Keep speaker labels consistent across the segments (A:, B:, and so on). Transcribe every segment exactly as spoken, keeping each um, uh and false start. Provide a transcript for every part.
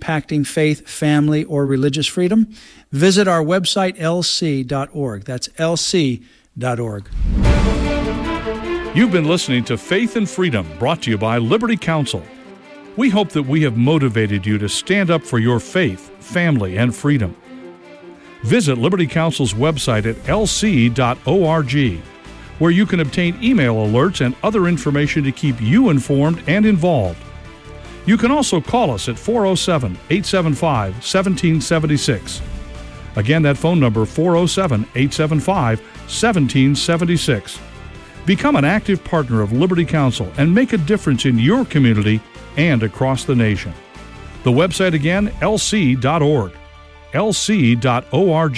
A: impacting faith, family, or religious freedom? Visit our website, L C dot org. That's L C dot org.
B: You've been listening to Faith and Freedom, brought to you by Liberty Counsel. We hope that we have motivated you to stand up for your faith, family, and freedom. Visit Liberty Counsel's website at L C dot org, where you can obtain email alerts and other information to keep you informed and involved. You can also call us at four oh seven, eight seven five, one seven seven six. Again, that phone number, four oh seven, eight seven five, one seven seven six. Become an active partner of Liberty Counsel and make a difference in your community and across the nation. The website again, L C dot org. L C dot org.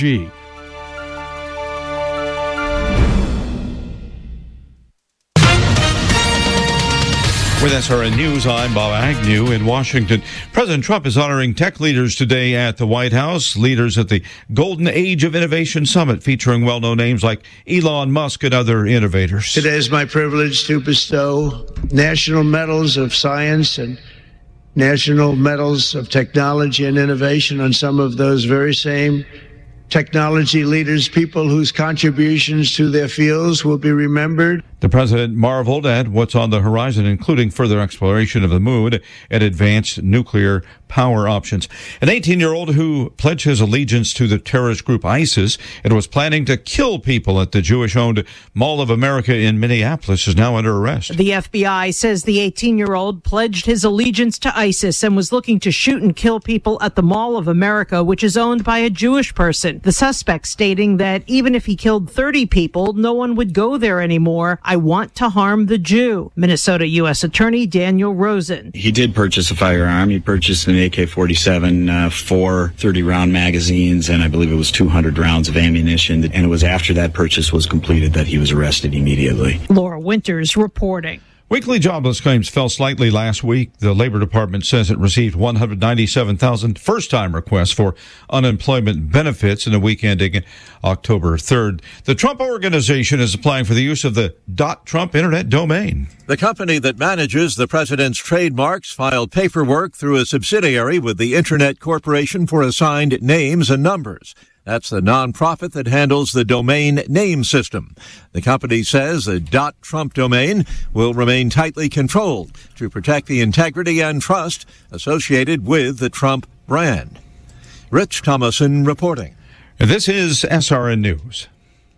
C: With S R N News, I'm Bob Agnew in Washington. President Trump is honoring tech leaders today at the White House. Leaders at the Golden Age of Innovation Summit, featuring well-known names like Elon Musk and other innovators.
D: Today is my privilege to bestow national medals of science and national medals of technology and innovation on some of those very same technology leaders, people whose contributions to their fields will be remembered.
C: The president marveled at what's on the horizon, including further exploration of the moon and advanced nuclear power options. An eighteen-year-old who pledged his allegiance to the terrorist group ISIS and was planning to kill people at the Jewish-owned Mall of America in Minneapolis is now under arrest.
E: The F B I says the eighteen-year-old pledged his allegiance to ISIS and was looking to shoot and kill people at the Mall of America, which is owned by a Jewish person. The suspect stating that even if he killed thirty people, no one would go there anymore. I want to harm the Jew. Minnesota U S Attorney Daniel Rosen.
F: He did purchase a firearm. He purchased an A K forty-seven, uh, four thirty-round magazines, and I believe it was two hundred rounds of ammunition. And it was after that purchase was completed that he was arrested immediately.
E: Laura Winters reporting.
C: Weekly jobless claims fell slightly last week. The Labor Department says it received one hundred ninety-seven thousand first-time requests for unemployment benefits in the week ending October third. The Trump Organization is applying for the use of the .Trump internet domain.
G: The company that manages the president's trademarks filed paperwork through a subsidiary with the Internet Corporation for assigned names and numbers. That's the nonprofit that handles the domain name system. The company says the .Trump domain will remain tightly controlled to protect the integrity and trust associated with the Trump brand. Rich Thomason reporting.
C: This is S R N News.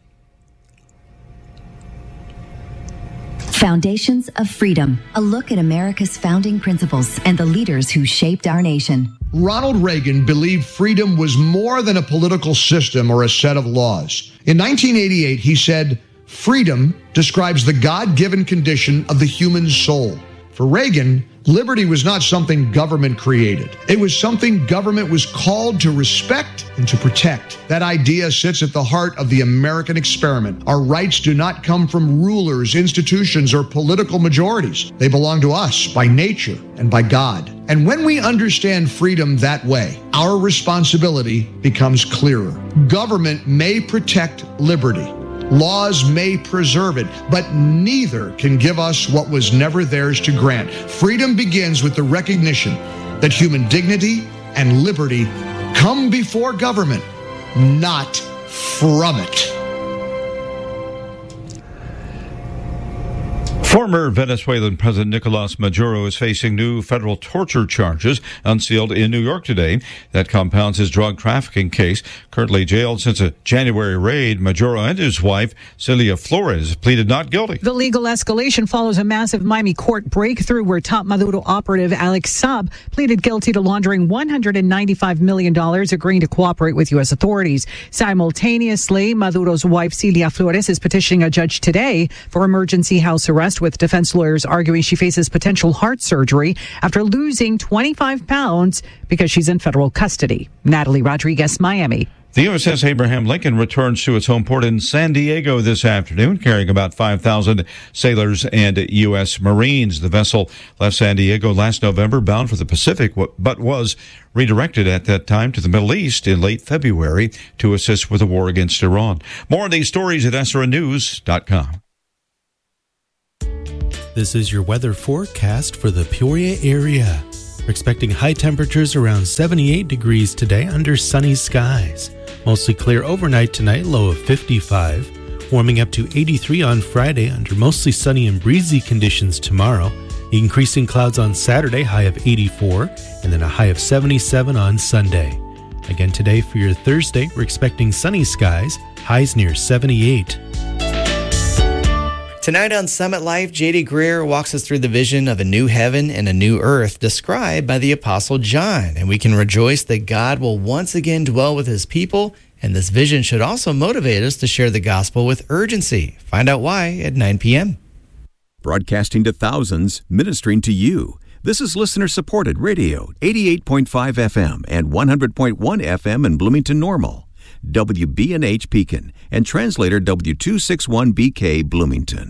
H: Foundations of Freedom, a look at America's founding principles and the leaders who shaped our nation.
I: Ronald Reagan believed freedom was more than a political system or a set of laws. In nineteen eighty-eight, he said, "Freedom describes the God-given condition of the human soul." For Reagan, liberty was not something government created. It was something government was called to respect and to protect. That idea sits at the heart of the American experiment. Our rights do not come from rulers, institutions, or political majorities. They belong to us by nature and by God. And when we understand freedom that way, our responsibility becomes clearer. Government may protect liberty. Laws may preserve it, but neither can give us what was never theirs to grant. Freedom begins with the recognition that human dignity and liberty come before government, not from it.
C: Former Venezuelan President Nicolas Maduro is facing new federal torture charges unsealed in New York today. That compounds his drug trafficking case. Currently jailed since a January raid, Maduro and his wife, Celia Flores, pleaded not guilty.
J: The legal escalation follows a massive Miami court breakthrough where top Maduro operative Alex Saab pleaded guilty to laundering one hundred ninety-five million dollars, agreeing to cooperate with U S authorities. Simultaneously, Maduro's wife, Celia Flores, is petitioning a judge today for emergency house arrest, with defense lawyers arguing she faces potential heart surgery after losing twenty-five pounds because she's in federal custody. Natalie Rodriguez, Miami.
C: The U S S Abraham Lincoln returns to its home port in San Diego this afternoon, carrying about five thousand sailors and U S Marines. The vessel left San Diego last November, bound for the Pacific, but was redirected at that time to the Middle East in late February to assist with the war against Iran. More on these stories at S R N news dot com.
K: This is your weather forecast for the Peoria area. We're expecting high temperatures around seventy-eight degrees today under sunny skies. Mostly clear overnight tonight, low of fifty-five. Warming up to eighty-three on Friday under mostly sunny and breezy conditions tomorrow. Increasing clouds on Saturday, high of eighty-four, and then a high of seventy-seven on Sunday. Again today for your Thursday, we're expecting sunny skies, highs near seventy-eight.
L: Tonight on Summit Life, J D Greer walks us through the vision of a new heaven and a new earth described by the Apostle John. And we can rejoice that God will once again dwell with his people. And this vision should also motivate us to share the gospel with urgency. Find out why at nine p.m.
M: Broadcasting to thousands, ministering to you. This is listener-supported radio, eighty-eight point five F M and one hundred point one F M in Bloomington Normal, W B N H Pekin, and translator W two sixty-one B K Bloomington.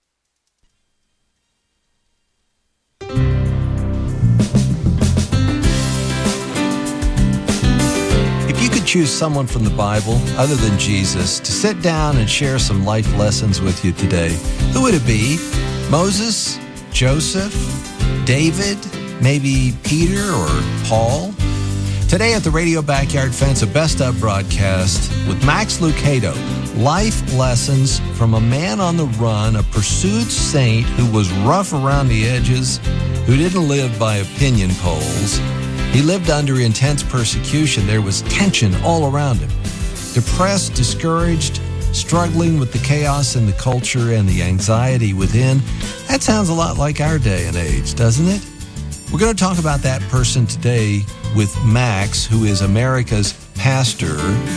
N: If you could choose someone from the Bible, other than Jesus, to sit down and share some life lessons with you today, who would it be? Moses? Joseph? David? Maybe Peter or Paul? Today at the Radio Backyard Fence, a Best Of broadcast with Max Lucado. Life lessons from a man on the run, a pursued saint who was rough around the edges, who didn't live by opinion polls. He lived under intense persecution. There was tension all around him. Depressed, discouraged, struggling with the chaos in the culture and the anxiety within. That sounds a lot like our day and age, doesn't it? We're going to talk about that person today with Max, who is America's pastor.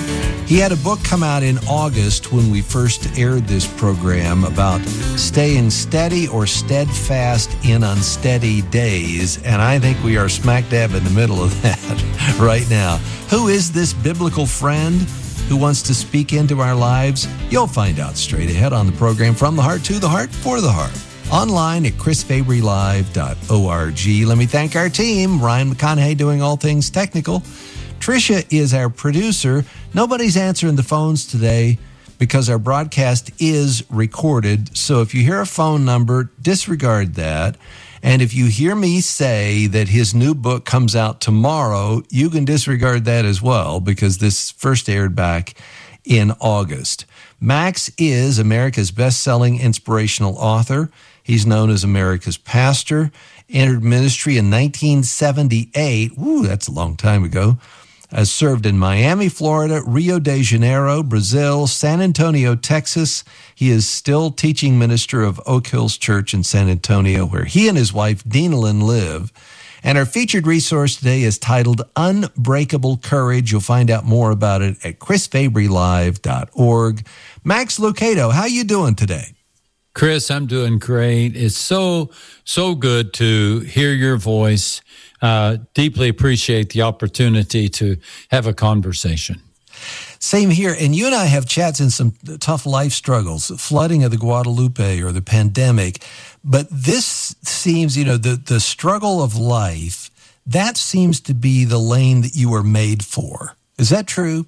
N: He had a book come out in August when we first aired this program about staying steady or steadfast in unsteady days. And I think we are smack dab in the middle of that right now. Who is this biblical friend who wants to speak into our lives? You'll find out straight ahead on the program From the Heart to the Heart for the Heart. Online at chris fabry live dot org. Let me thank our team. Ryan McConaughey doing all things technical. Tricia is our producer. Nobody's answering the phones today because our broadcast is recorded. So if you hear a phone number, disregard that. And if you hear me say that his new book comes out tomorrow, you can disregard that as well because this first aired back in August. Max is America's best-selling inspirational author. He's known as America's pastor. Entered ministry in nineteen seventy-eight. Ooh, that's a long time ago. Has served in Miami, Florida, Rio de Janeiro, Brazil, San Antonio, Texas. He is still teaching minister of Oak Hills Church in San Antonio, where he and his wife, Dina Lynn, live. And our featured resource today is titled Unbreakable Courage. You'll find out more about it at chris fabry live dot org. Max Lucado, how you doing today?
O: Chris, I'm doing great. It's so, so good to hear your voice. Uh, deeply appreciate the opportunity to have a conversation.
N: Same here. And you and I have chats in some tough life struggles, flooding of the Guadalupe or the pandemic. But this seems, you know, the, the struggle of life, that seems to be the lane that you were made for. Is that true?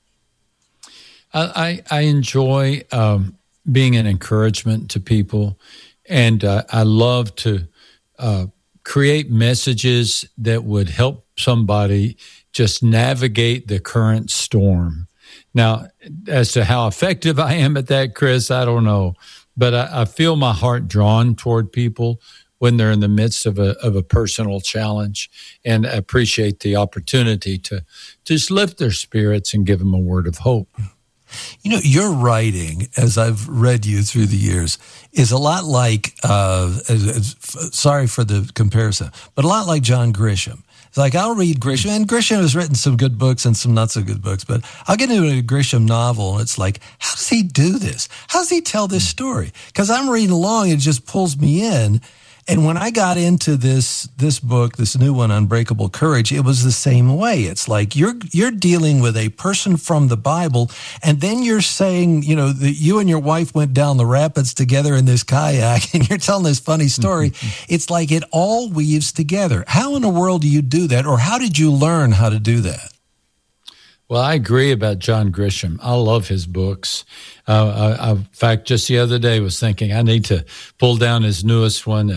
O: I, I enjoy um, being an encouragement to people. And uh, I love to uh, create messages that would help somebody just navigate the current storm. Now, as to how effective I am at that, Chris, I don't know. But I, I feel my heart drawn toward people when they're in the midst of a of a personal challenge, and I appreciate the opportunity to just lift their spirits and give them a word of hope.
N: You know, your writing, as I've read you through the years, is a lot like, uh, sorry for the comparison, but a lot like John Grisham. It's like, I'll read Grisham, and Grisham has written some good books and some not so good books, but I'll get into a Grisham novel, and it's like, how does he do this? How does he tell this story? Because I'm reading along, and it just pulls me in. And when I got into this this book, this new one, Unbreakable Courage, it was the same way. It's like you're you're dealing with a person from the Bible, and then you're saying, you know, that you and your wife went down the rapids together in this kayak, and you're telling this funny story. It's like it all weaves together. How in the world do you do that, or how did you learn how to do that?
O: Well, I agree about John Grisham. I love his books. Uh, I, I, in fact, just the other day was thinking I need to pull down his newest one and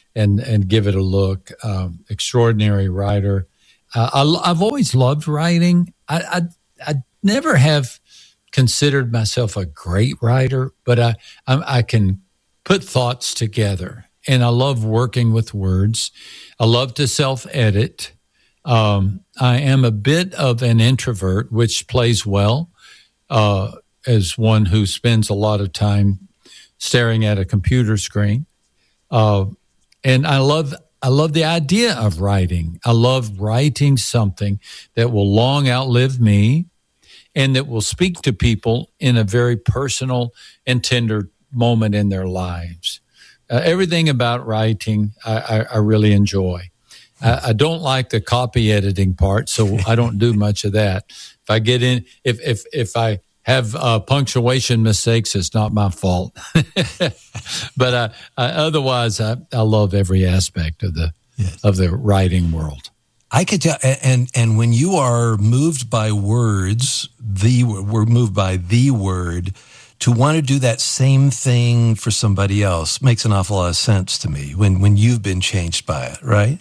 O: and and give it a look. Um, extraordinary writer. Uh, I, I've always loved writing. I, I I never have considered myself a great writer, but I I, I can put thoughts together, and I love working with words. I love to self-edit. Um, I am a bit of an introvert, which plays well uh, as one who spends a lot of time staring at a computer screen. Uh, and I love I love the idea of writing. I love writing something that will long outlive me and that will speak to people in a very personal and tender moment in their lives. Uh, everything about writing I, I, I really enjoy. I, I don't like the copy editing part, so I don't do much of that. If I get in, if if if I have uh, punctuation mistakes, it's not my fault. But uh, I, otherwise, I, I love every aspect of the yes. of the writing world.
N: I could tell, and and when you are moved by words, the we're moved by the word, to want to do that same thing for somebody else makes an awful lot of sense to me. When when you've been changed by it, right?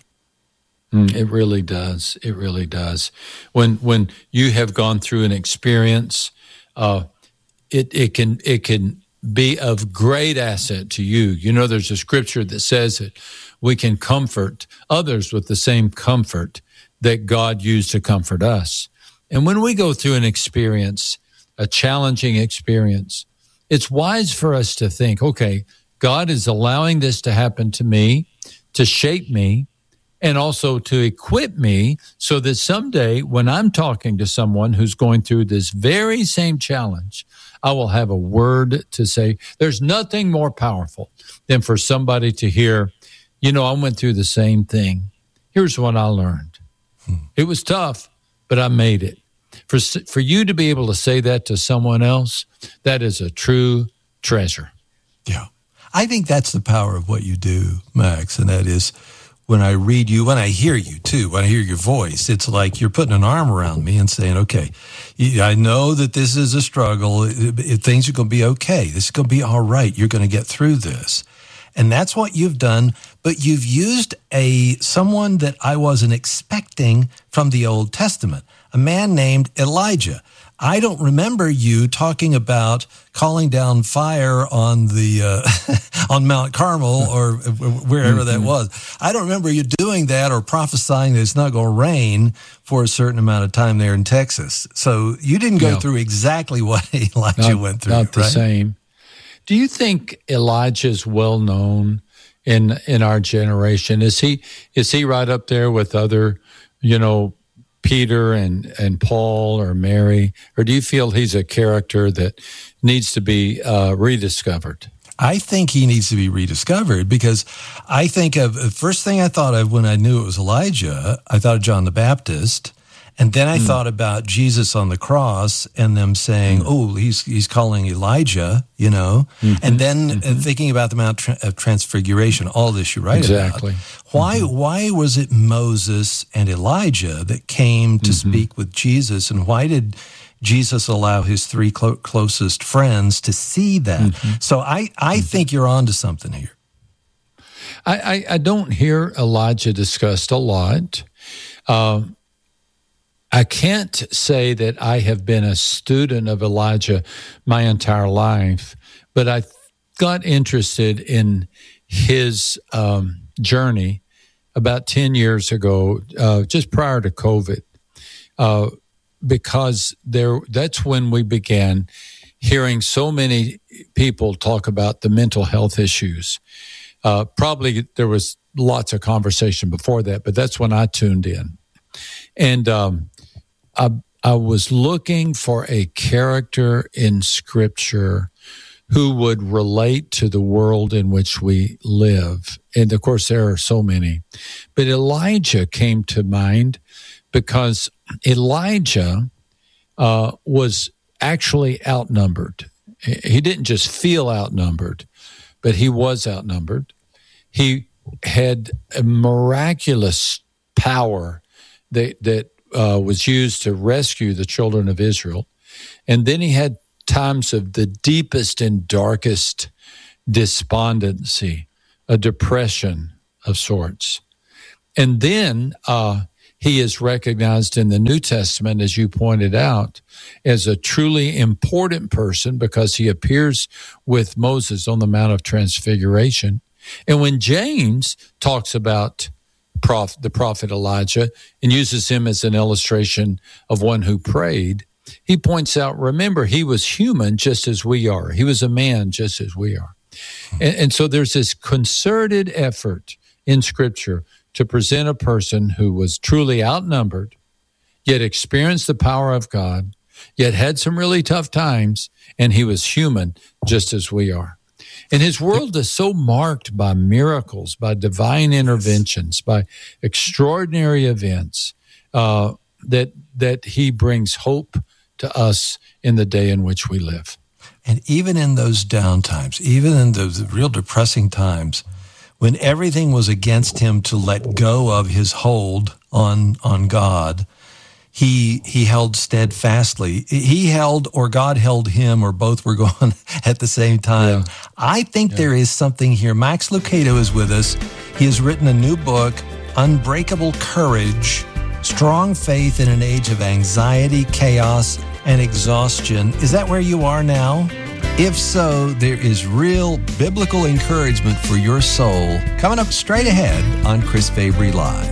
O: Mm, it really does. It really does. When when you have gone through an experience, uh, it it can it can be of great asset to you. You know, there's a scripture that says that we can comfort others with the same comfort that God used to comfort us. And when we go through an experience, a challenging experience, it's wise for us to think, okay, God is allowing this to happen to me, to shape me, and also to equip me so that someday when I'm talking to someone who's going through this very same challenge, I will have a word to say. There's nothing more powerful than for somebody to hear, you know, I went through the same thing. Here's what I learned. Hmm. It was tough, but I made it. For, for you to be able to say that to someone else, that is a true treasure.
N: Yeah. I think that's the power of what you do, Max, and that is when I read you, when I hear you too, when I hear your voice, it's like you're putting an arm around me and saying, okay, I know that this is a struggle. It, it, things are going to be okay. This is going to be all right. You're going to get through this. And that's what you've done, but you've used a someone that I wasn't expecting from the Old Testament, a man named Elijah. I don't remember you talking about calling down fire on the uh, on Mount Carmel or wherever that was. I don't remember you doing that or prophesying that it's not going to rain for a certain amount of time there in Texas. So you didn't go no. through exactly what Elijah
O: not,
N: went through.
O: Not the
N: right?
O: same. Do you think Elijah is well known in in our generation? Is he is he right up there with other, you know, Peter and, and Paul or Mary? Or do you feel he's a character that needs to be uh, rediscovered?
N: I think he needs to be rediscovered because I think of the first thing I thought of when I knew it was Elijah, I thought of John the Baptist. And then I mm. thought about Jesus on the cross and them saying, mm. oh, he's he's calling Elijah, you know. Mm-hmm. And then mm-hmm. thinking about the Mount of Transfiguration, all this you write
O: exactly.
N: about. Why mm-hmm. why was it Moses and Elijah that came to mm-hmm. speak with Jesus? And why did Jesus allow his three clo- closest friends to see that? Mm-hmm. So I, I mm-hmm. think you're onto something here.
O: I, I, I don't hear Elijah discussed a lot. Um I can't say that I have been a student of Elijah my entire life, but I got interested in his um, journey about ten years ago, uh, just prior to COVID, uh, because there that's when we began hearing so many people talk about the mental health issues. Uh, probably there was lots of conversation before that, but that's when I tuned in. And um, I, I was looking for a character in Scripture who would relate to the world in which we live. And, of course, there are so many. But Elijah came to mind because Elijah uh, was actually outnumbered. He didn't just feel outnumbered, but he was outnumbered. He had a miraculous power that that uh, was used to rescue the children of Israel. And then he had times of the deepest and darkest despondency, a depression, of sorts. And then uh, he is recognized in the New Testament, as you pointed out, as a truly important person because he appears with Moses on the Mount of Transfiguration. And when James talks about prof, the prophet Elijah and uses him as an illustration of one who prayed, he points out, remember, he was human just as we are. He was a man just as we are. And, and so there's this concerted effort in Scripture to present a person who was truly outnumbered, yet experienced the power of God, yet had some really tough times, and he was human just as we are. And his world is so marked by miracles, by divine interventions, by extraordinary events, uh, that that he brings hope to us in the day in which we live.
N: And even in those down times, even in those real depressing times, when everything was against him to let go of his hold on on God, he he held steadfastly. He held, or God held him, or both were going at the same time. Yeah. I think yeah. there is something here. Max Lucado is with us. He has written a new book, Unbreakable Courage, Strong Faith in an Age of Anxiety, Chaos, and Exhaustion. Is that where you are now? If so, there is real biblical encouragement for your soul coming up straight ahead on Chris Fabry Live.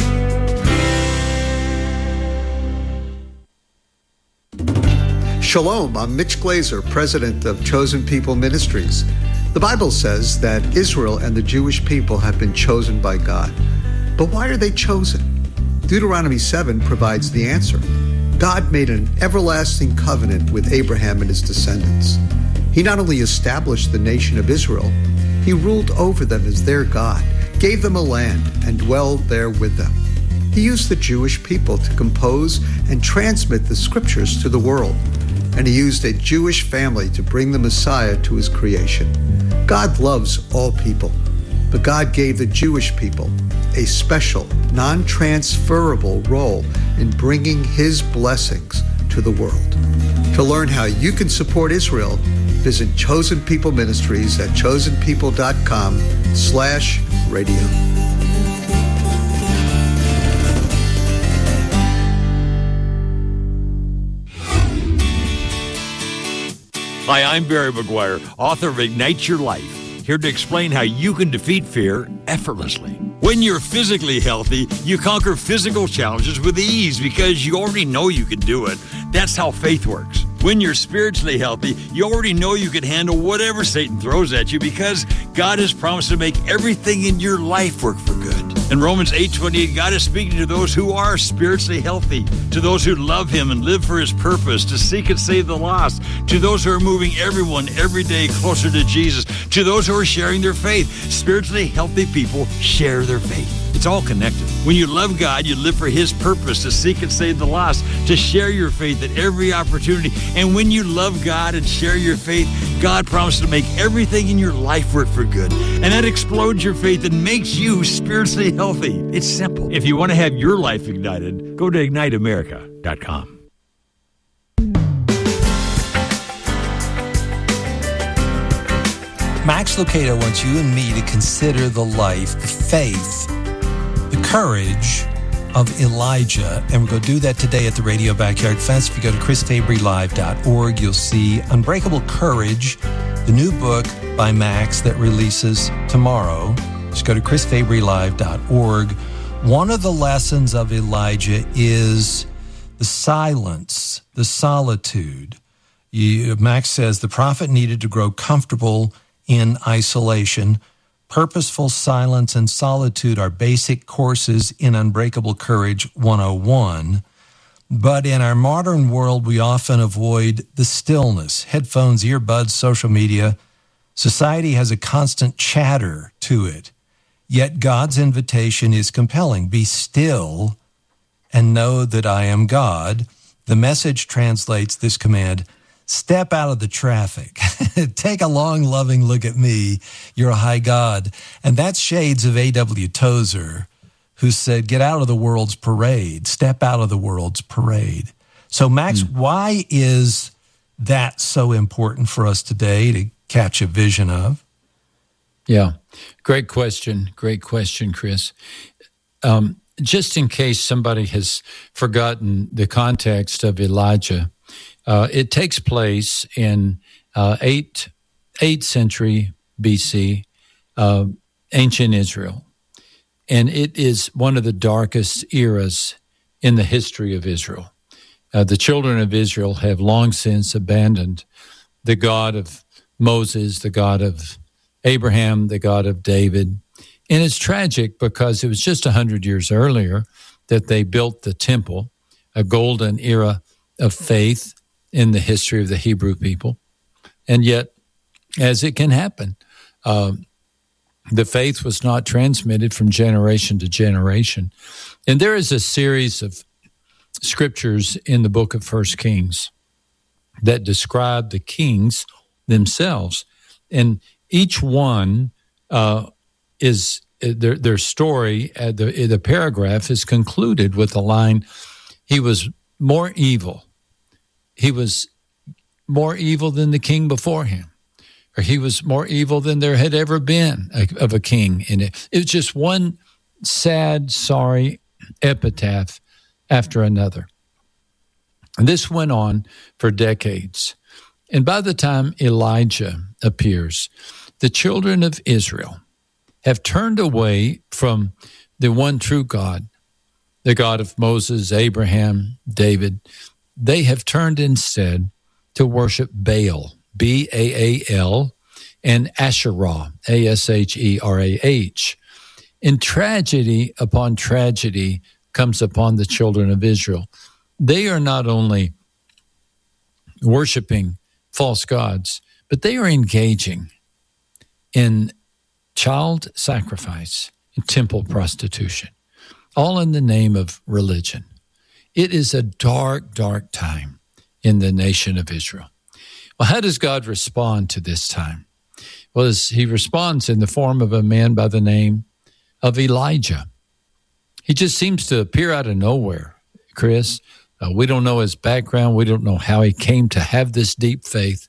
P: Shalom, I'm Mitch Glazer, president of Chosen People Ministries. The Bible says that Israel and the Jewish people have been chosen by God. But why are they chosen? Deuteronomy seven provides the answer. God made an everlasting covenant with Abraham and his descendants. He not only established the nation of Israel, he ruled over them as their God, gave them a land, and dwelled there with them. He used the Jewish people to compose and transmit the scriptures to the world, and he used a Jewish family to bring the Messiah to his creation. God loves all people, but God gave the Jewish people a special, non-transferable role in bringing his blessings to the world. To learn how you can support Israel, visit Chosen People Ministries at chosenpeople.com slash radio.
Q: Hi, I'm Barry McGuire, author of Ignite Your Life, here to explain how you can defeat fear effortlessly. When you're physically healthy, you conquer physical challenges with ease because you already know you can do it. That's how faith works. When you're spiritually healthy, you already know you can handle whatever Satan throws at you because God has promised to make everything in your life work for good. In Romans eight twenty-eight, God is speaking to those who are spiritually healthy, to those who love him and live for his purpose, to seek and save the lost, to those who are moving everyone every day closer to Jesus, to those who are sharing their faith. Spiritually healthy people share their faith. It's all connected. When you love God, you live for his purpose, to seek and save the lost, to share your faith at every opportunity. And when you love God and share your faith, God promises to make everything in your life work for good. And that explodes your faith and makes you spiritually healthy. It's simple. If you want to have your life ignited, go to ignite america dot com.
N: Max Lucado wants you and me to consider the life, the faith, the courage of Elijah. And we're going to do that today at the Radio Backyard Fence. If you go to chris fabry live dot org, you'll see Unbreakable Courage, the new book by Max that releases tomorrow. Just go to chris fabry live dot org. One of the lessons of Elijah is the silence, the solitude. You, Max says the prophet needed to grow comfortable in isolation. Purposeful silence and solitude are basic courses in Unbreakable Courage one oh one. But in our modern world, we often avoid the stillness. Headphones, earbuds, social media. Society has a constant chatter to it. Yet God's invitation is compelling. Be still and know that I am God. The Message translates this command: step out of the traffic. Take a long, loving look at me. You're a high God. And that's shades of A W Tozer, who said, get out of the world's parade. Step out of the world's parade. So, Max, mm. why is that so important for us today to catch a vision of?
O: Yeah. Great question. Great question, Chris. Um, just in case somebody has forgotten the context of Elijah, uh, it takes place in uh, eight, eighth century B C, uh, ancient Israel. And it is one of the darkest eras in the history of Israel. Uh, the children of Israel have long since abandoned the God of Moses, the God of Abraham, the God of David. And it's tragic because it was just one hundred years earlier that they built the temple, a golden era of faith in the history of the Hebrew people. And yet, as it can happen, um, the faith was not transmitted from generation to generation. And there is a series of scriptures in the book of First Kings that describe the kings themselves. And each one uh, is their their story. Uh, the the paragraph is concluded with the line, "He was more evil. He was more evil than the king before him, or he was more evil than there had ever been of a king." And it, it was just one sad, sorry epitaph after another. And this went on for decades. And by the time Elijah appears, the children of Israel have turned away from the one true God, the God of Moses, Abraham, David. They have turned instead to worship Baal, B A A L, and Asherah, A S H E R A H. And tragedy upon tragedy comes upon the children of Israel. They are not only worshiping false gods, but they are engaging in child sacrifice and temple prostitution, all in the name of religion. It is a dark, dark time in the nation of Israel. Well, how does God respond to this time? Well, he responds in the form of a man by the name of Elijah. He just seems to appear out of nowhere, Chris. Uh, we don't know his background. We don't know how he came to have this deep faith.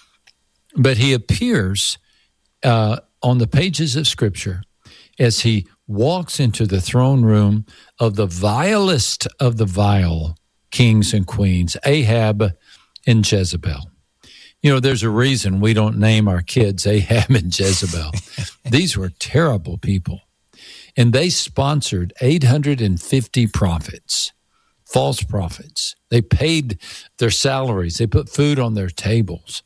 O: But he appears uh, on the pages of Scripture as he walks into the throne room of the vilest of the vile kings and queens, Ahab and Jezebel. You know, there's a reason we don't name our kids Ahab and Jezebel. These were terrible people. And they sponsored eight hundred fifty prophets, false prophets. They paid their salaries. They put food on their tables.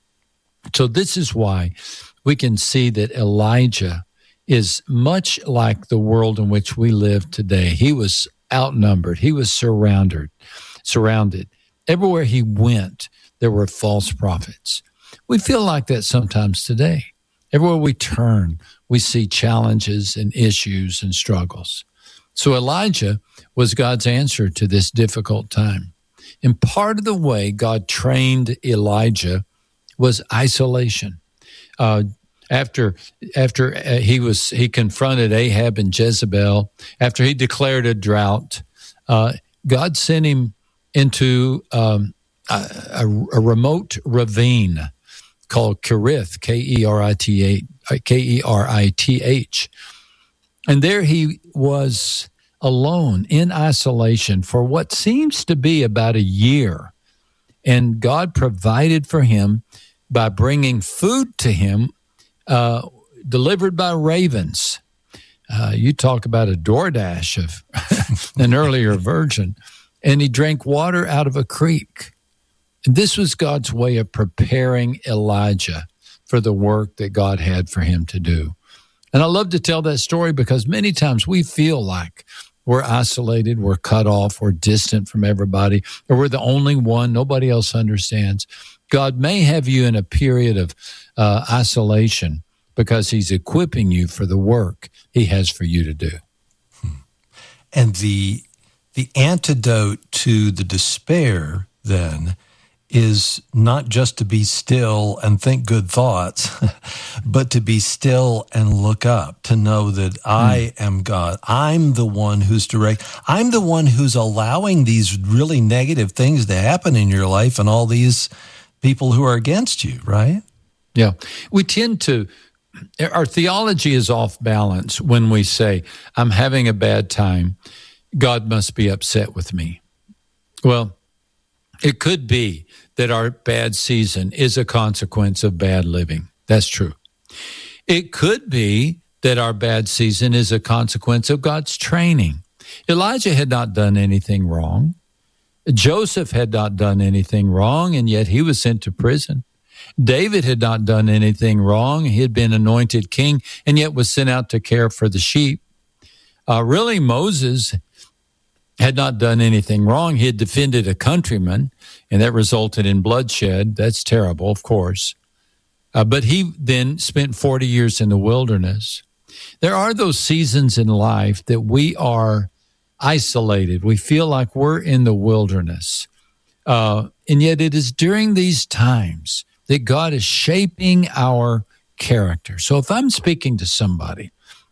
O: So this is why we can see that Elijah is much like the world in which we live today. He was outnumbered. He was surrounded. Surrounded. Everywhere he went, there were false prophets. We feel like that sometimes today. Everywhere we turn, we see challenges and issues and struggles. So Elijah was God's answer to this difficult time. And part of the way God trained Elijah was isolation. Uh, after after uh, he was he confronted Ahab and Jezebel, after he declared a drought, uh, God sent him into um, a, a, a remote ravine called Kerith, K E R I T H, K E R I T H. And there he was alone in isolation for what seems to be about a year. And God provided for him by bringing food to him uh, delivered by ravens. Uh, you talk about a DoorDash of an earlier version. And he drank water out of a creek. And this was God's way of preparing Elijah for the work that God had for him to do. And I love to tell that story because many times we feel like we're isolated, we're cut off, we're distant from everybody, or we're the only one, nobody else understands. God may have you in a period of uh, isolation because he's equipping you for the work he has for you to do.
N: And the the antidote to the despair, then, is not just to be still and think good thoughts, but to be still and look up, to know that I mm. am God. I'm the one who's direct. I'm the one who's allowing these really negative things to happen in your life and all these people who are against you, right?
O: Yeah. We tend to our theology is off balance when we say, I'm having a bad time, God must be upset with me. Well, it could be that our bad season is a consequence of bad living. That's true. It could be that our bad season is a consequence of God's training. Elijah had not done anything wrong. Joseph had not done anything wrong, and yet he was sent to prison. David had not done anything wrong. He had been anointed king, and yet was sent out to care for the sheep. Uh, really, Moses had not done anything wrong. He had defended a countryman, and that resulted in bloodshed. That's terrible, of course. Uh, but he then spent forty years in the wilderness. There are those seasons in life that we are isolated. We feel like we're in the wilderness. Uh, and yet it is during these times that God is shaping our character. So if I'm speaking to somebody,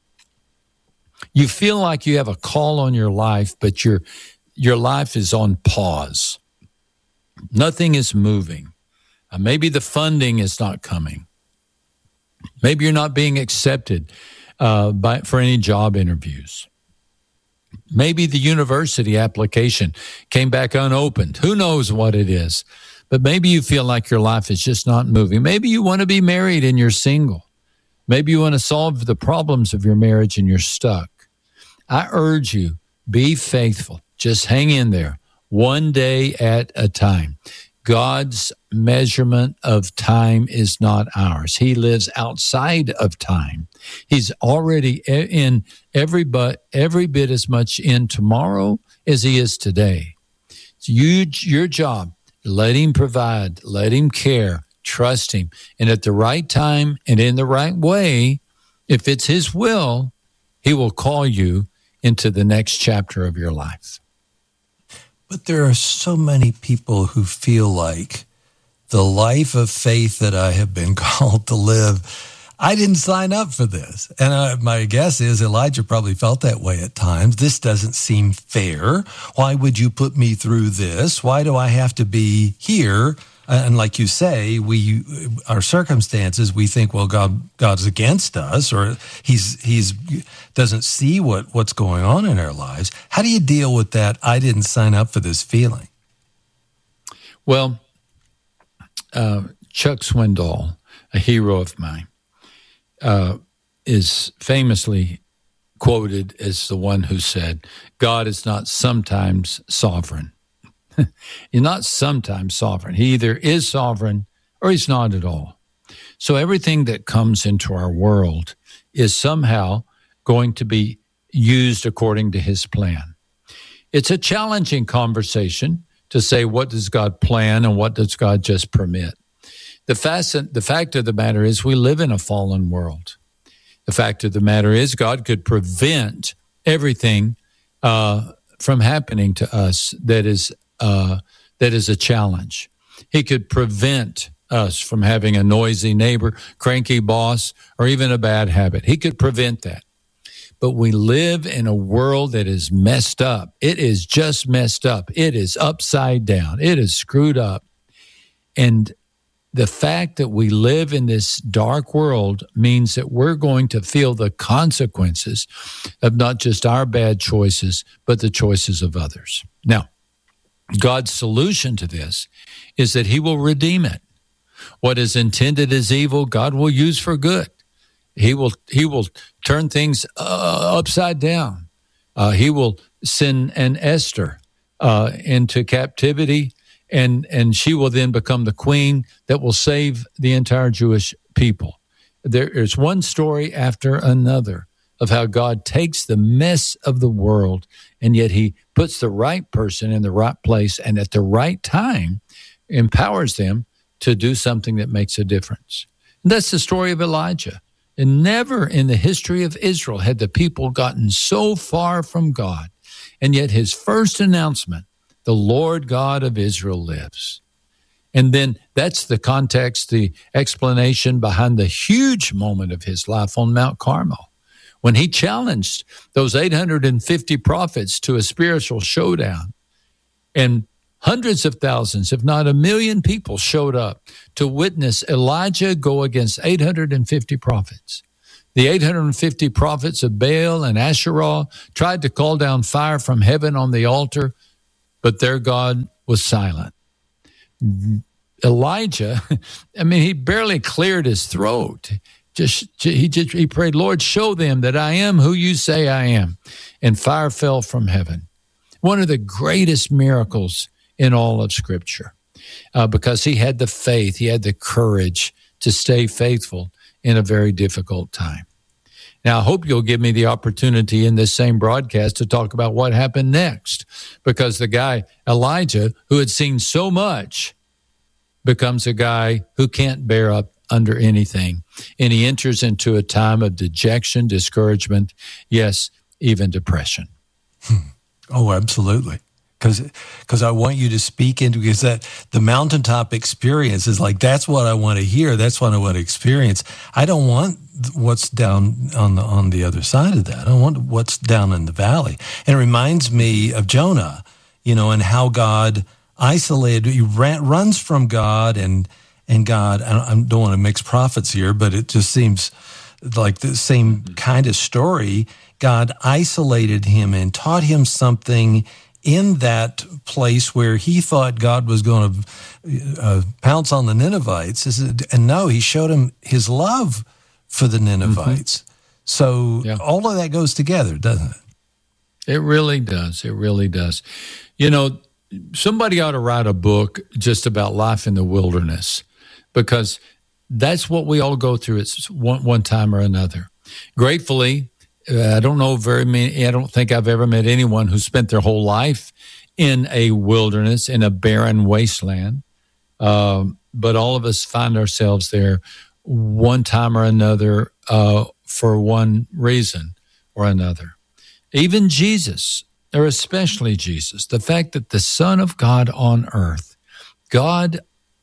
O: you feel like you have a call on your life, but your your life is on pause. Nothing is moving. Uh, maybe the funding is not coming. Maybe you're not being accepted uh, by for any job interviews. Maybe the university application came back unopened. Who knows what it is? But maybe you feel like your life is just not moving. Maybe you want to be married and you're single. Maybe you want to solve the problems of your marriage and you're stuck. I urge you, be faithful. Just hang in there, one day at a time. God's measurement of time is not ours. He lives outside of time. He's already in every, but, every bit as much in tomorrow as he is today. So you, your job, let him provide, let him care, trust him. And at the right time and in the right way, if it's his will, he will call you into the next chapter of your life.
N: But there are so many people who feel like the life of faith that I have been called to live, I didn't sign up for this. And uh, my guess is Elijah probably felt that way at times. This doesn't seem fair. Why would you put me through this? Why do I have to be here? And like you say, we, our circumstances, we think, well, God, God's against us, or he's, he's doesn't see what, what's going on in our lives. How do you deal with that? I didn't sign up for this feeling.
O: Well, uh, Chuck Swindoll, a hero of mine, uh, is famously quoted as the one who said, God is not sometimes sovereign. He's not sometimes sovereign. He either is sovereign or he's not at all. So everything that comes into our world is somehow going to be used according to his plan. It's a challenging conversation to say, what does God plan and what does God just permit? The fact, the fact of the matter is we live in a fallen world. The fact of the matter is God could prevent everything uh, from happening to us that is Uh, that is a challenge. He could prevent us from having a noisy neighbor, cranky boss, or even a bad habit. He could prevent that. But we live in a world that is messed up. It is just messed up. It is upside down. It is screwed up. And the fact that we live in this dark world means that we're going to feel the consequences of not just our bad choices, but the choices of others. Now, God's solution to this is that he will redeem it. What is intended as evil, God will use for good. He will he will turn things uh, upside down. Uh, he will send an Esther uh, into captivity, and, and she will then become the queen that will save the entire Jewish people. There is one story after another of how God takes the mess of the world, and yet he puts the right person in the right place and at the right time empowers them to do something that makes a difference. And that's the story of Elijah. And never in the history of Israel had the people gotten so far from God. And yet his first announcement, the Lord God of Israel lives. And then that's the context, the explanation behind the huge moment of his life on Mount Carmel, when he challenged those eight hundred fifty prophets to a spiritual showdown. And Hundreds of thousands, if not a million people showed up to witness Elijah go against eight hundred fifty prophets. The eight hundred fifty prophets of Baal and Asherah tried to call down fire from heaven on the altar, but their God was silent. Elijah, I mean, he barely cleared his throat. Just he just he prayed, Lord, show them that I am who you say I am. And fire fell from heaven. One of the greatest miracles in all of Scripture, uh, because he had the faith, he had the courage to stay faithful in a very difficult time. Now, I hope you'll give me the opportunity in this same broadcast to talk about what happened next, because the guy, Elijah, who had seen so much, becomes a guy who can't bear up under anything. And he enters into a time of dejection, discouragement, yes, even depression.
N: Hmm. Oh, absolutely. Because because I want you to speak into, because that the mountaintop experience is like, that's what I want to hear. That's what I want to experience. I don't want what's down on the on the other side of that. I don't want what's down in the valley. And it reminds me of Jonah, you know, and how God isolated, he ran, runs from God, and and God, I don't want to mix prophets here, but it just seems like the same kind of story. God isolated him and taught him something in that place where he thought God was going to uh, pounce on the Ninevites. And no, he showed him his love for the Ninevites. Mm-hmm. So yeah. All of that goes together, doesn't it?
O: It really does. It really does. You know, somebody ought to write a book just about life in the wilderness, because that's what we all go through at one, one time or another. Gratefully, I don't know very many, I don't think I've ever met anyone who spent their whole life in a wilderness, in a barren wasteland. Um, but all of us find ourselves there one time or another uh, for one reason or another. Even Jesus, or especially Jesus, the fact that the Son of God on earth, God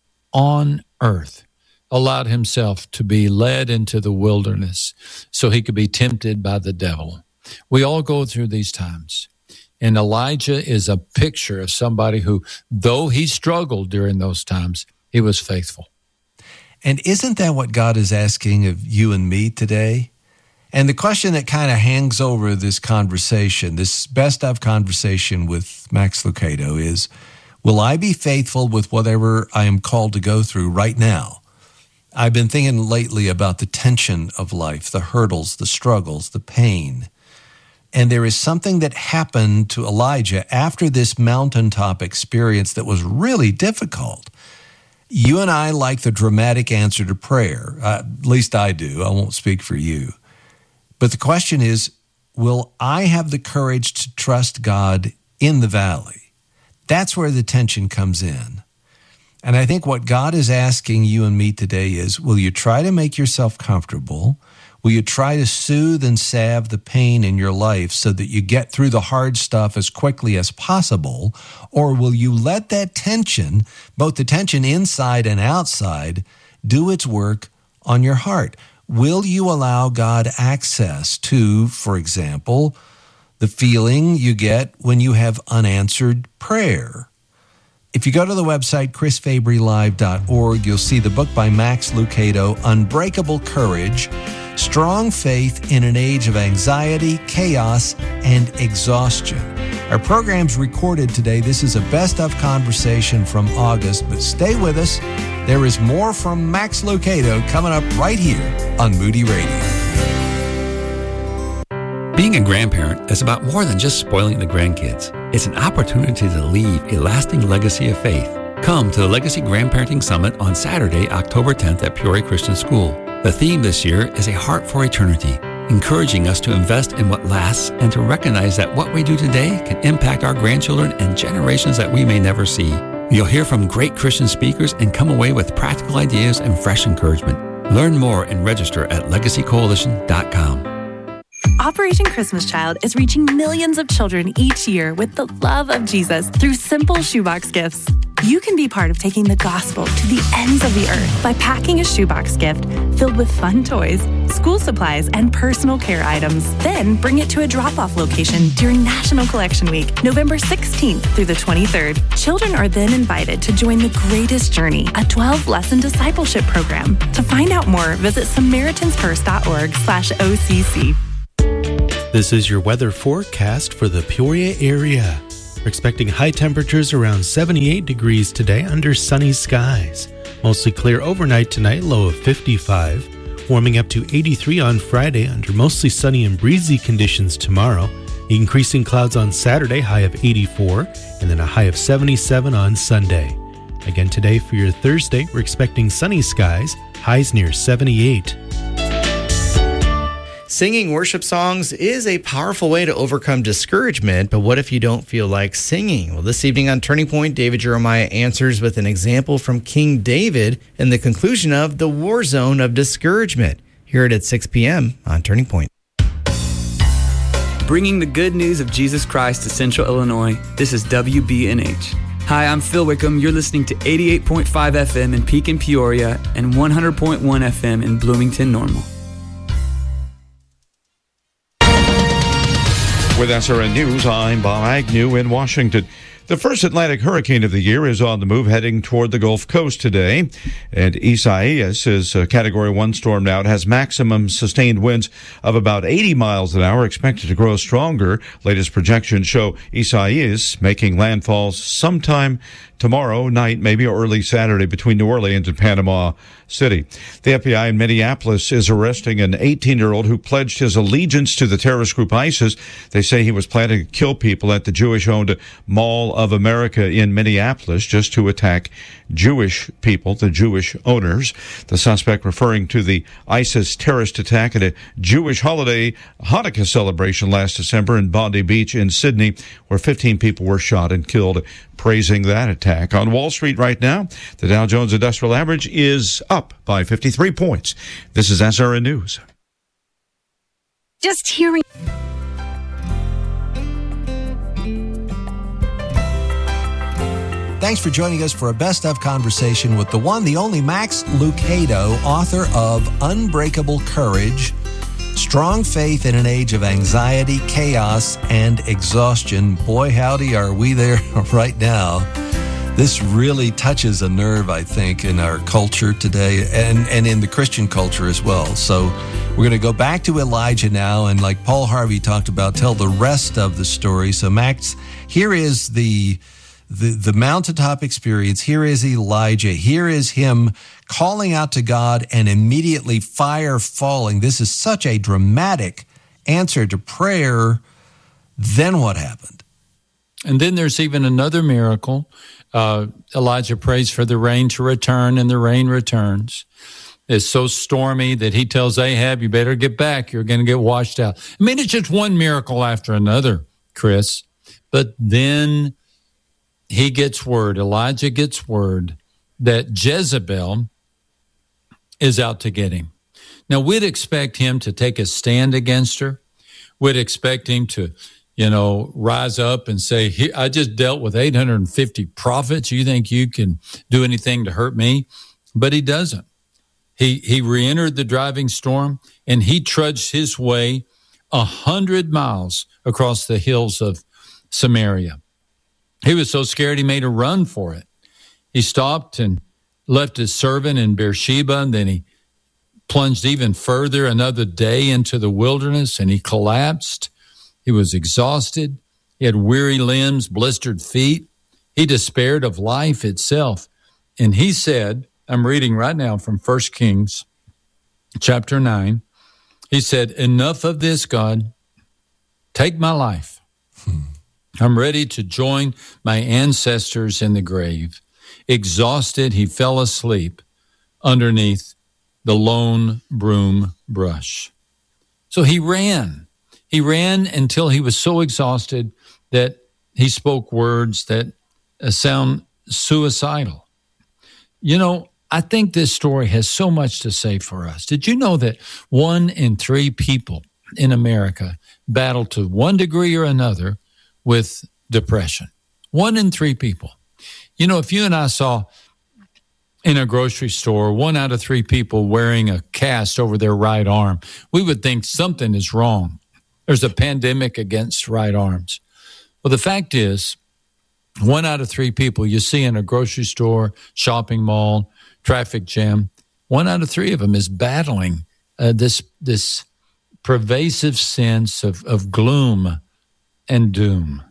O: on earth, allowed himself to be led into the wilderness so he could be tempted by the devil. We all go through these times. And Elijah is a picture of somebody who, though he struggled during those times, he was faithful.
N: And isn't that what God is asking of you and me today? And the question that kind of hangs over this conversation, this best of conversation with Max Lucado, is, will I be faithful with whatever I am called to go through right now? I've been thinking lately about the tension of life, the hurdles, the struggles, the pain. And there is something that happened to Elijah after this mountaintop experience that was really difficult. You and I like the dramatic answer to prayer. Uh, at least I do. I won't speak for you. But the question is, will I have the courage to trust God in the valley? That's where the tension comes in. And I think what God is asking you and me today is, will you try to make yourself comfortable? Will you try to soothe and salve the pain in your life so that you get through the hard stuff as quickly as possible? Or will you let that tension, both the tension inside and outside, do its work on your heart? Will you allow God access to, for example, the feeling you get when you have unanswered prayer? If you go to the website, chris fabry live dot org, you'll see the book by Max Lucado, Unbreakable Courage, Strong Faith in an Age of Anxiety, Chaos, and Exhaustion. Our program's recorded today. This is a best of conversation from August, but stay with us. There is more from Max Lucado coming up right here on Moody Radio.
R: Being a grandparent is about more than just spoiling the grandkids. It's an opportunity to leave a lasting legacy of faith. Come to the Legacy Grandparenting Summit on Saturday, October tenth at Peoria Christian School. The theme this year is A Heart for Eternity, encouraging us to invest in what lasts and to recognize that what we do today can impact our grandchildren and generations that we may never see. You'll hear from great Christian speakers and come away with practical ideas and fresh encouragement. Learn more and register at legacy coalition dot com.
S: Operation Christmas Child is reaching millions of children each year with the love of Jesus through simple shoebox gifts. You can be part of taking the gospel to the ends of the earth by packing a shoebox gift filled with fun toys, school supplies, and personal care items. Then bring it to a drop-off location during National Collection Week, November sixteenth through the twenty-third. Children are then invited to join the Greatest Journey, a twelve-lesson discipleship program. To find out more, visit samaritans first.org slash OCC.
K: This is your weather forecast for the Peoria area. We're expecting high temperatures around seventy-eight degrees today under sunny skies. Mostly clear overnight tonight, low of fifty-five. Warming up to eighty-three on Friday under mostly sunny and breezy conditions tomorrow. Increasing clouds on Saturday, high of eighty-four, and then a high of seventy-seven on Sunday. Again today for your Thursday, we're expecting sunny skies, highs near seventy-eight.
L: Singing worship songs is a powerful way to overcome discouragement, but what if you don't feel like singing? Well, this evening on Turning Point, David Jeremiah answers with an example from King David and the conclusion of the war zone of discouragement. Hear it at six p.m. on Turning Point.
T: Bringing the good news of Jesus Christ to Central Illinois, this is W B N H. Hi, I'm Phil Wickham. You're listening to eighty-eight point five F M in Pekin, Peoria, and one hundred point one F M in Bloomington, Normal.
C: With S R N News, I'm Bob Agnew in Washington. The first Atlantic hurricane of the year is on the move, heading toward the Gulf Coast today. And Isaias is a Category one storm now. It has maximum sustained winds of about eighty miles an hour, expected to grow stronger. Latest projections show Isaias making landfall sometime tomorrow night, maybe early Saturday, between New Orleans and Panama City. The F B I in Minneapolis is arresting an eighteen-year-old who pledged his allegiance to the terrorist group ISIS. They say he was planning to kill people at the Jewish-owned Mall of America in Minneapolis just to attack Jewish people, the Jewish owners. The suspect referring to the ISIS terrorist attack at a Jewish holiday Hanukkah celebration last December in Bondi Beach in Sydney, where fifteen people were shot and killed, praising that attack. On Wall Street right now, the Dow Jones Industrial Average is up by fifty-three points. This is S R N News.
U: Just hearing...
N: Thanks for joining us for a best of conversation with the one, the only Max Lucado, author of Unbreakable Courage, Strong Faith in an Age of Anxiety, Chaos, and Exhaustion. Boy, howdy, are we there right now. This really touches a nerve, I think, in our culture today and, and in the Christian culture as well. So we're going to go back to Elijah now and, like Paul Harvey talked about, tell the rest of the story. So, Max, here is the... The, the mountaintop experience. Here is Elijah. Here is him calling out to God and immediately fire falling. This is such a dramatic answer to prayer. Then what happened?
O: And then there's even another miracle. Uh, Elijah prays for the rain to return, and the rain returns. It's so stormy that he tells Ahab, you better get back. You're going to get washed out. I mean, it's just one miracle after another, Chris. But then he gets word, Elijah gets word that Jezebel is out to get him. Now, we'd expect him to take a stand against her. We'd expect him to, you know, rise up and say, I just dealt with eight hundred fifty prophets. You think you can do anything to hurt me? But he doesn't. He he re-entered the driving storm, and he trudged his way a hundred miles across the hills of Samaria. He was so scared he made a run for it. He stopped and left his servant in Beersheba, and then he plunged even further another day into the wilderness, and he collapsed. He was exhausted. He had weary limbs, blistered feet. He despaired of life itself. And he said, I'm reading right now from First Kings chapter nine. He said, enough of this, God. Take my life. Hmm. I'm ready to join my ancestors in the grave. Exhausted, he fell asleep underneath the lone broom brush. So he ran. He ran until he was so exhausted that he spoke words that sound suicidal. You know, I think this story has so much to say for us. Did you know that one in three people in America battle to one degree or another with depression? One in three people. You know, if you and I saw in a grocery store one out of three people wearing a cast over their right arm, we would think something is wrong. There's a pandemic against right arms. Well, the fact is, one out of three people you see in a grocery store, shopping mall, traffic jam, one out of three of them is battling uh, this this pervasive sense of, of gloom and doom.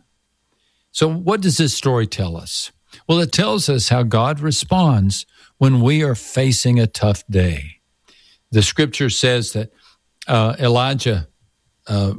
O: So what does this story tell us? Well, it tells us how God responds when we are facing a tough day. The scripture says that uh, Elijah uh,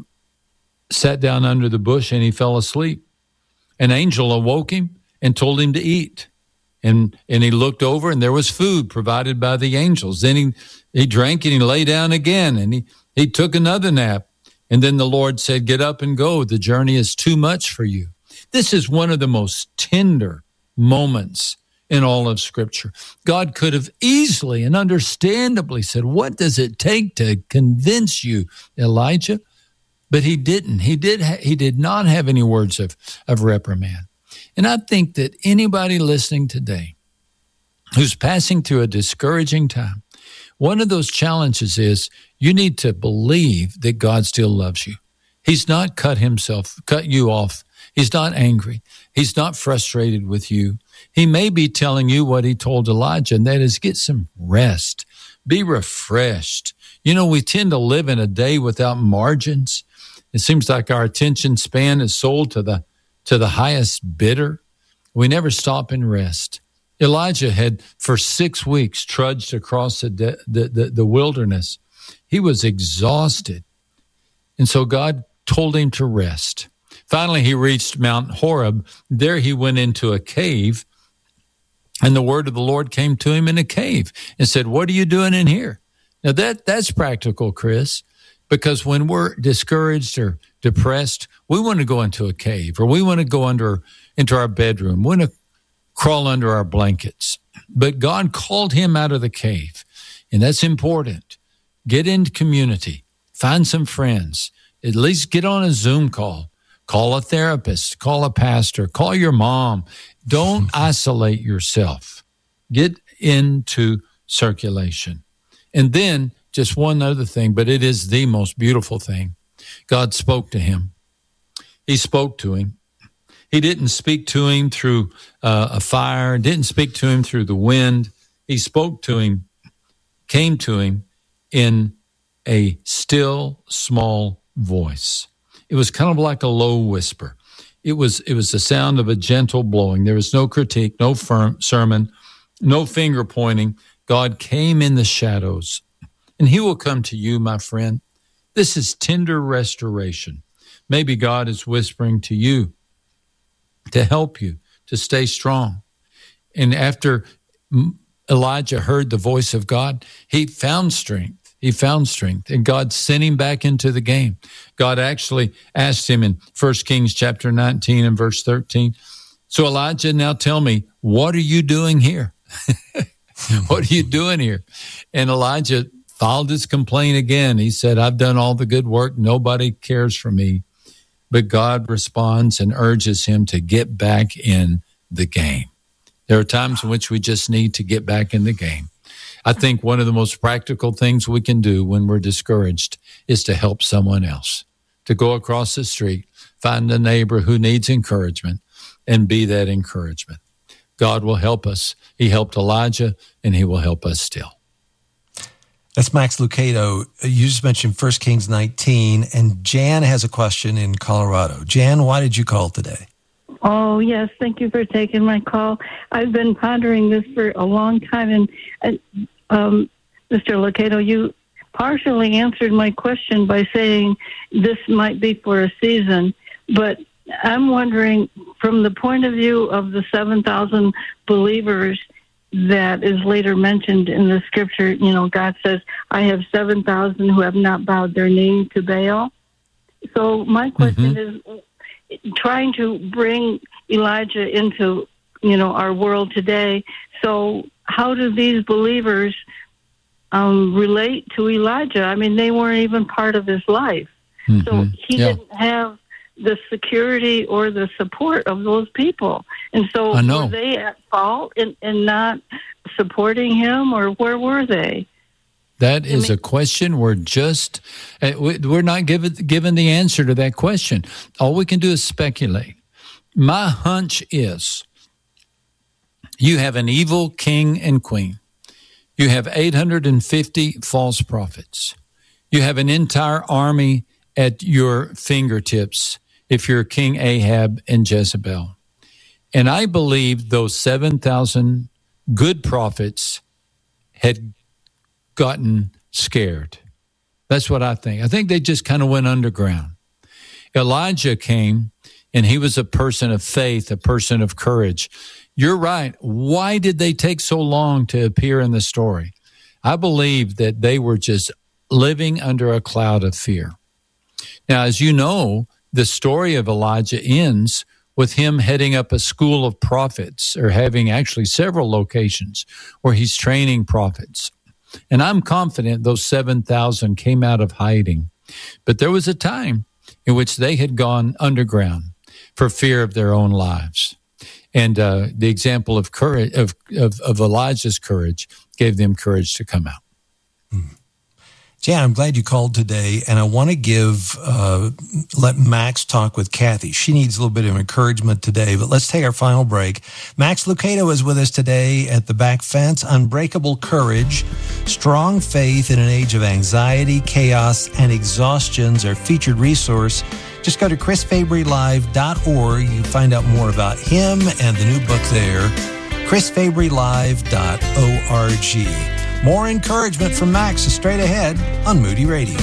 O: sat down under the bush and he fell asleep. An angel awoke him and told him to eat. And and he looked over and there was food provided by the angels. Then he, he drank and he lay down again and he, he took another nap. And then the Lord said, get up and go. The journey is too much for you. This is one of the most tender moments in all of Scripture. God could have easily and understandably said, what does it take to convince you, Elijah? But he didn't. He did ha- He did not have any words of, of reprimand. And I think that anybody listening today who's passing through a discouraging time, one of those challenges is you need to believe that God still loves you. He's not cut himself, cut you off. He's not angry. He's not frustrated with you. He may be telling you what he told Elijah, and that is get some rest. Be refreshed. You know, we tend to live in a day without margins. It seems like our attention span is sold to the to the highest bidder. We never stop and rest. Elijah had, for six weeks, trudged across the, de- the, the, the wilderness. He was exhausted. And so God told him to rest. Finally, he reached Mount Horeb. There he went into a cave, and the word of the Lord came to him in a cave and said, what are you doing in here? Now, that that's practical, Chris, because when we're discouraged or depressed, we want to go into a cave, or we want to go under into our bedroom. We want to crawl under our blankets. But God called him out of the cave, and that's important. Get into community. Find some friends. At least get on a Zoom call. Call a therapist. Call a pastor. Call your mom. Don't isolate yourself. Get into circulation. And then just one other thing, but it is the most beautiful thing. God spoke to him. He spoke to him. He didn't speak to him through uh, a fire, didn't speak to him through the wind. He spoke to him, came to him in a still, small voice. It was kind of like a low whisper. It was it was the sound of a gentle blowing. There was no critique, no firm sermon, no finger pointing. God came in the shadows, and he will come to you, my friend. This is tender restoration. Maybe God is whispering to you to help you to stay strong. And after Elijah heard the voice of God, he found strength. He found strength, and God sent him back into the game. God actually asked him in First Kings chapter nineteen and verse thirteen, so Elijah, now tell me, what are you doing here? What are you doing here? And Elijah filed his complaint again. He said, I've done all the good work. Nobody cares for me. But God responds and urges him to get back in the game. There are times in which we just need to get back in the game. I think one of the most practical things we can do when we're discouraged is to help someone else, to go across the street, find a neighbor who needs encouragement, and be that encouragement. God will help us. He helped Elijah, and he will help us still.
N: That's Max Lucado. You just mentioned First Kings nineteen, and Jan has a question in Colorado. Jan, why did you call today?
U: Oh, yes. Thank you for taking my call. I've been pondering this for a long time, and uh, um, Mister Lucado, you partially answered my question by saying this might be for a season, but I'm wondering, from the point of view of the seven thousand believers that is later mentioned in the scripture, you know, God says, I have seven thousand who have not bowed their knee to Baal. So my question mm-hmm. is, trying to bring Elijah into, you know, our world today. So how do these believers um, relate to Elijah? I mean, they weren't even part of his life. Mm-hmm. So he yeah. didn't have the security or the support of those people. And so
O: I know.
U: were they at fault in, in not supporting him, or where were they?
O: That is a question we're just, we're not given, given the answer to that question. All we can do is speculate. My hunch is you have an evil king and queen. You have eight hundred fifty false prophets. You have an entire army at your fingertips if you're King Ahab and Jezebel. And I believe those seven thousand good prophets had gotten scared. That's what I think. I think they just kind of went underground. Elijah came, and he was a person of faith, a person of courage. You're right. Why did they take so long to appear in the story? I believe that they were just living under a cloud of fear. Now, as you know, the story of Elijah ends with him heading up a school of prophets, or having actually several locations where he's training prophets. And I'm confident those seven thousand came out of hiding. But there was a time in which they had gone underground for fear of their own lives. And uh, the example of courage, of, of, of Elijah's courage, gave them courage to come out.
N: Mm. Jan, I'm glad you called today, and I want to give, uh, let Max talk with Kathy. She needs a little bit of encouragement today, but let's take our final break. Max Lucado is with us today at The Back Fence. Unbreakable Courage, Strong Faith in an Age of Anxiety, Chaos, and Exhaustion is our featured resource. Just go to chris fabry live dot org. You can find out more about him and the new book there, chris fabry live dot org. More encouragement from Max is straight ahead on Moody Radio.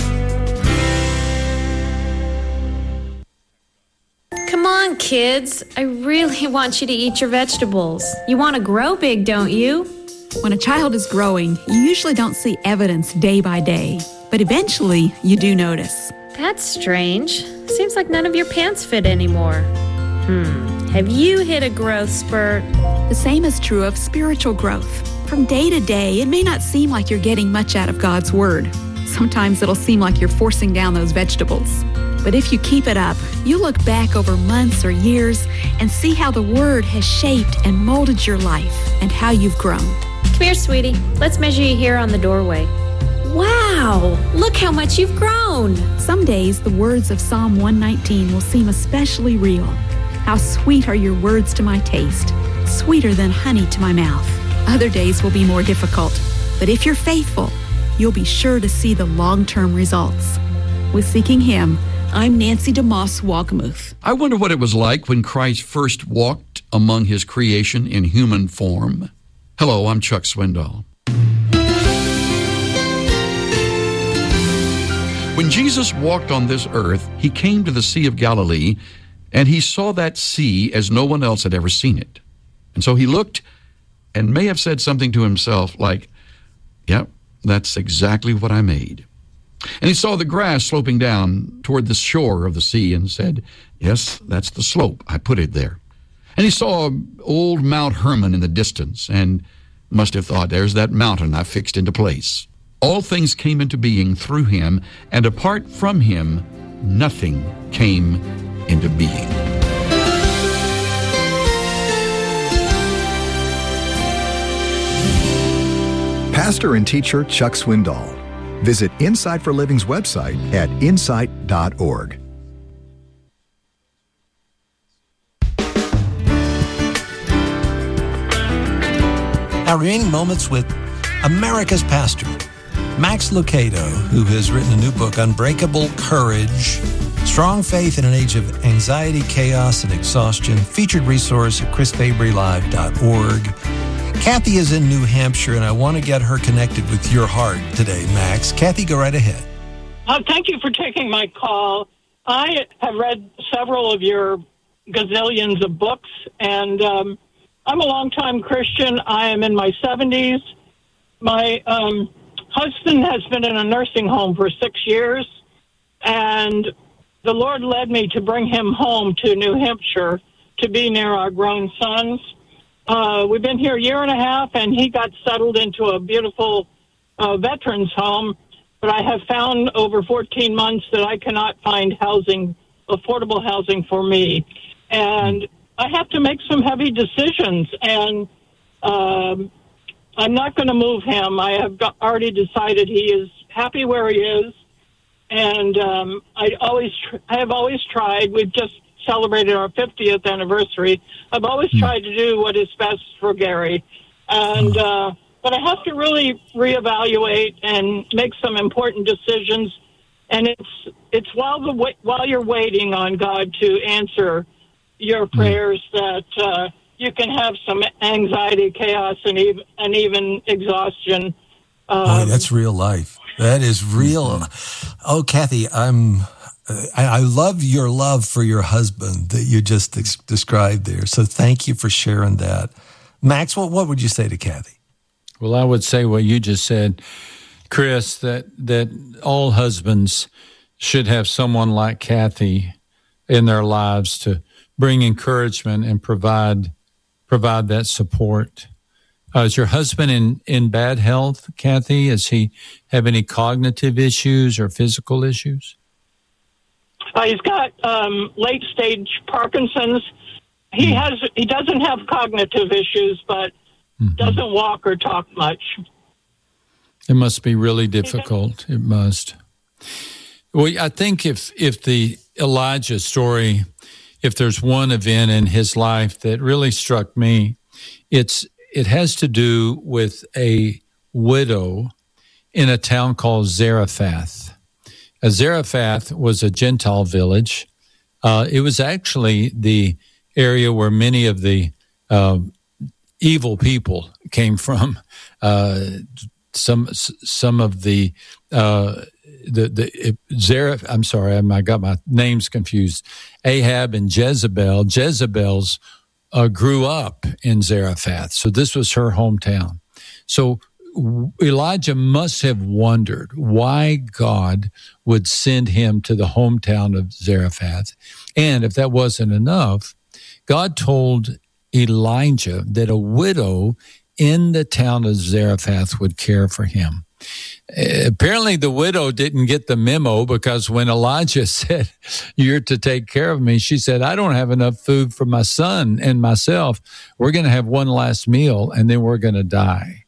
A: Come on, kids. I really want you to eat your vegetables. You want to grow big, don't you?
V: When a child is growing, you usually don't see evidence day by day, but eventually you do notice.
A: That's strange. Seems like none of your pants fit anymore. Hmm. Have you hit a growth spurt?
V: The same is true of spiritual growth. From day to day, it may not seem like you're getting much out of God's Word. Sometimes it'll seem like you're forcing down those vegetables. But if you keep it up, you look back over months or years and see how the Word has shaped and molded your life and how you've grown.
A: Come here, sweetie. Let's measure you here on the doorway. Wow! Look how much you've grown!
V: Some days, the words of Psalm one nineteen will seem especially real. How sweet are your words to my taste, sweeter than honey to my mouth. Other days will be more difficult, but if you're faithful, you'll be sure to see the long-term results. With Seeking Him, I'm Nancy DeMoss Walgamuth.
W: I wonder what it was like when Christ first walked among his creation in human form. Hello, I'm Chuck Swindoll. When Jesus walked on this earth, he came to the Sea of Galilee, and he saw that sea as no one else had ever seen it. And so he looked and may have said something to himself like, yep, that's exactly what I made. And he saw the grass sloping down toward the shore of the sea and said, yes, that's the slope. I put it there. And he saw old Mount Hermon in the distance and must have thought, there's that mountain I fixed into place. All things came into being through him, and apart from him, nothing came into being.
X: Pastor and teacher Chuck Swindoll. Visit Insight for Living's website at insight dot org.
N: Now, remaining moments with America's pastor, Max Lucado, who has written a new book, Unbreakable Courage, Strong Faith in an Age of Anxiety, Chaos, and Exhaustion, featured resource at chris fabry live dot org. Kathy is in New Hampshire, and I want to get her connected with your heart today, Max. Kathy, go right ahead.
Y: Uh, thank you for taking my call. I have read several of your gazillions of books, and um, I'm a longtime Christian. I am in my seventies. My um, husband has been in a nursing home for six years, and the Lord led me to bring him home to New Hampshire to be near our grown sons. Uh, we've been here a year and a half, and he got settled into a beautiful uh, veterans home. But I have found over fourteen months that I cannot find housing affordable housing for me. And I have to make some heavy decisions, and um, I'm not going to move him. I have got, already decided he is happy where he is, and um, I always, tr- I have always tried. We've just celebrated our fiftieth anniversary. I've always tried to do what is best for Gary, and uh, but I have to really reevaluate and make some important decisions. And it's it's while the wa- while you're waiting on God to answer your prayers that uh, you can have some anxiety, chaos, and even and even exhaustion. Um,
N: Boy, that's real life. That is real. Oh, Kathy, I'm. I, I love your love for your husband that you just ex- described there. So thank you for sharing that. Max, what what would you say to Kathy?
O: Well, I would say what you just said, Chris, that that all husbands should have someone like Kathy in their lives to bring encouragement and provide provide that support. Uh, is your husband in, in bad health, Kathy? Does he have any cognitive issues or physical issues?
Y: Uh, he's got um, late stage Parkinson's. He mm. has he doesn't have cognitive issues, but mm-hmm. doesn't walk or talk much.
O: It must be really difficult. It must. Well, I think if if the Elijah story, if there's one event in his life that really struck me, it's it has to do with a widow in a town called Zarephath. Uh, Zarephath was a Gentile village. Uh, it was actually the area where many of the uh, evil people came from. Uh, some some of the uh, the the Zareph. I'm sorry, I got my names confused. Ahab and Jezebel. Jezebel's uh, grew up in Zarephath, so this was her hometown. So Elijah must have wondered why God would send him to the hometown of Zarephath. And if that wasn't enough, God told Elijah that a widow in the town of Zarephath would care for him. Apparently the widow didn't get the memo, because when Elijah said, "You're to take care of me," she said, "I don't have enough food for my son and myself. We're going to have one last meal and then we're going to die."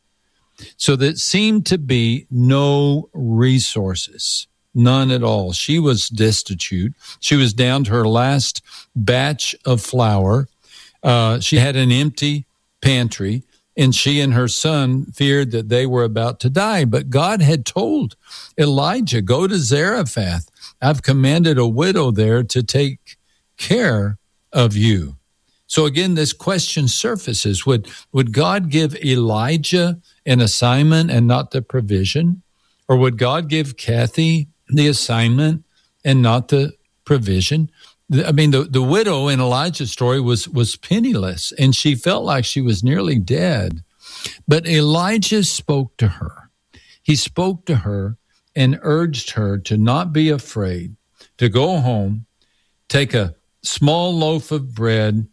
O: So there seemed to be no resources, none at all. She was destitute. She was down to her last batch of flour. Uh, she had an empty pantry, and she and her son feared that they were about to die. But God had told Elijah, "Go to Zarephath. I've commanded a widow there to take care of you." So again, this question surfaces. Would, would God give Elijah an assignment and not the provision? Or would God give Kathy the assignment and not the provision? I mean, the, the widow in Elijah's story was, was penniless, and she felt like she was nearly dead. But Elijah spoke to her. He spoke to her and urged her to not be afraid, to go home, take a small loaf of bread,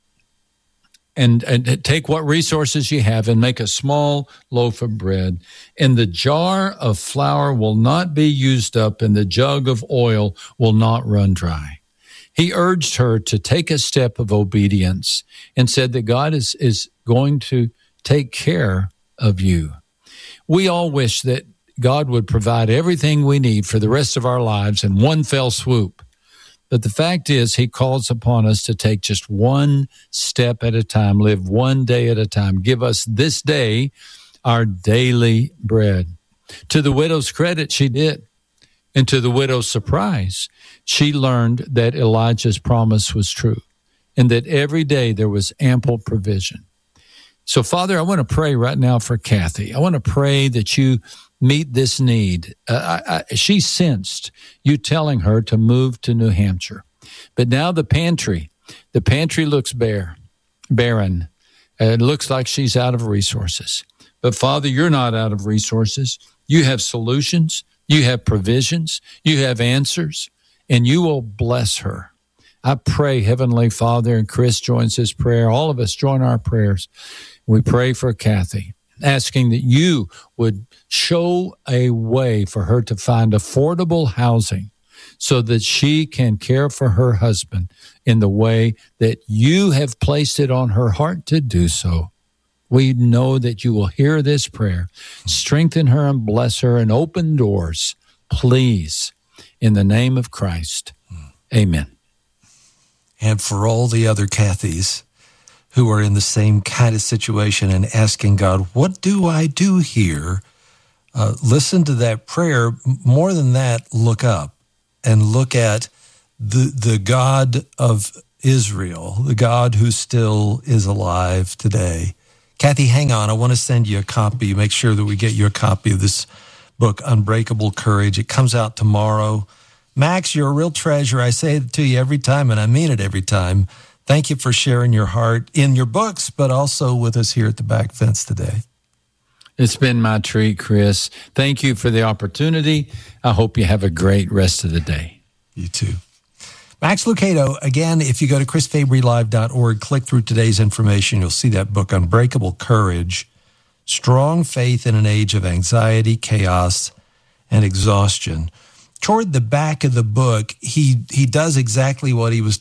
O: And, and take what resources you have and make a small loaf of bread. And the jar of flour will not be used up, and the jug of oil will not run dry. He urged her to take a step of obedience and said that God is, is going to take care of you. We all wish that God would provide everything we need for the rest of our lives in one fell swoop. But the fact is, he calls upon us to take just one step at a time, live one day at a time. Give us this day our daily bread. To the widow's credit, she did. And to the widow's surprise, she learned that Elijah's promise was true and that every day there was ample provision. So, Father, I want to pray right now for Kathy. I want to pray that you meet this need. Uh, I, I, she sensed you telling her to move to New Hampshire. But now the pantry, the pantry looks bare, barren. Uh, it looks like she's out of resources. But, Father, you're not out of resources. You have solutions. You have provisions. You have answers. And you will bless her. I pray, Heavenly Father, and Chris joins his prayer. All of us join our prayers. We pray for Kathy, asking that you would show a way for her to find affordable housing so that she can care for her husband in the way that you have placed it on her heart to do so. We know that you will hear this prayer. Strengthen her and bless her and open doors, please, in the name of Christ. Amen.
N: And for all the other Kathys who are in the same kind of situation and asking God, what do I do here? Uh, listen to that prayer. More than that, look up and look at the the God of Israel, the God who still is alive today. Kathy, hang on. I want to send you a copy. Make sure that we get you a copy of this book, Unbreakable Courage. It comes out tomorrow. Max, you're a real treasure. I say it to you every time, and I mean it every time. Thank you for sharing your heart in your books, but also with us here at the Back Fence today.
O: It's been my treat, Chris. Thank you for the opportunity. I hope you have a great rest of the day.
N: You too. Max Lucado, again, if you go to chris fabry live dot org, click through today's information, you'll see that book, Unbreakable Courage, Strong Faith in an Age of Anxiety, Chaos, and Exhaustion. Toward the back of the book, he, he does exactly what he was